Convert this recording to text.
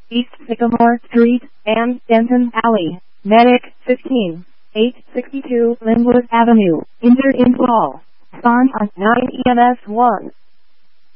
East Sycamore Street, and Denton Alley. Medic 15, 862 Linwood Avenue, Injured in Fall. Spawn on 9 EMS 1.